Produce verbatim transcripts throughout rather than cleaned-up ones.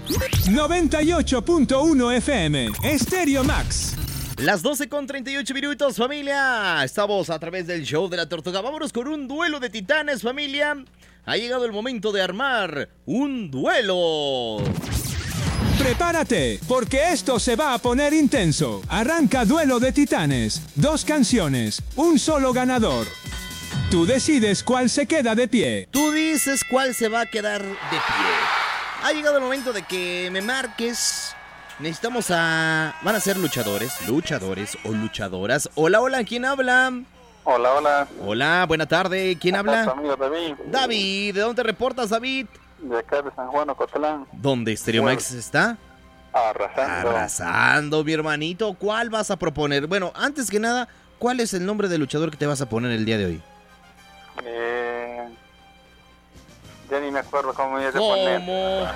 noventa y ocho punto uno F M, Stereo Max. Las doce con treinta y ocho minutos, familia. Estamos a través del show de la Tortuga. Vámonos con un duelo de titanes, familia. Ha llegado el momento de armar un duelo. Prepárate, porque esto se va a poner intenso. Arranca Duelo de Titanes. Dos canciones, un solo ganador. Tú decides cuál se queda de pie. Tú dices cuál se va a quedar de pie. Ha llegado el momento de que me marques. Necesitamos a... Van a ser luchadores, luchadores o luchadoras. Hola, hola, ¿quién habla? Hola, hola. Hola, buena tarde, ¿quién habla? Amigo David. David, ¿de dónde te reportas, David? De acá de San Juan, Ocotlán. ¿Dónde Stereo Max está? Arrasando. Arrasando, mi hermanito. ¿Cuál vas a proponer? Bueno, antes que nada, ¿cuál es el nombre del luchador que te vas a poner el día de hoy? Eh, ya ni me acuerdo cómo iba a poner. ¿Cómo?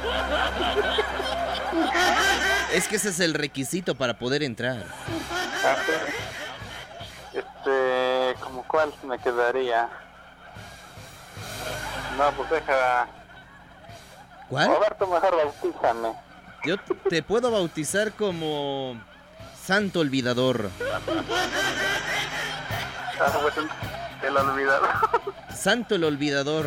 Es que ese es el requisito para poder entrar. Ah, sí. Este, ¿cómo cuál me quedaría? No, pues deja... ¿Cuál? Roberto, mejor bautízame. Yo te puedo bautizar como Santo Olvidador. Ah, pues, el olvidado. Santo el Olvidador.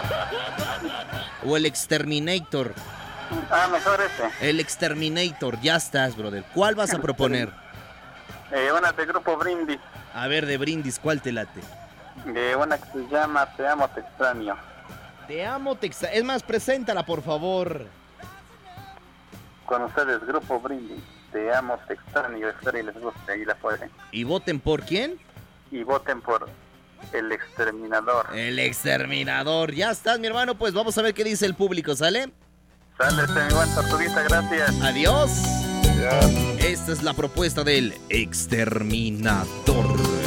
O el Exterminator. Ah, mejor ese. El Exterminator, ya estás, brother. ¿Cuál vas a proponer? Eh, una de Grupo Brindis. A ver, de Brindis, ¿cuál te late? Eh, una que se llama Te amo, te extraño. Te amo, te extra... Es más, preséntala, por favor. Con ustedes, Grupo Brindis. Te amo, te extraño. Espero y les guste. Ahí la pueden. ¿Y voten por quién? Y voten por El Exterminador. El Exterminador. Ya estás, mi hermano. Pues vamos a ver qué dice el público, ¿sale? Sale, este mi buen tortuguita, gracias. Adiós. Adiós. Esta es la propuesta del Exterminador.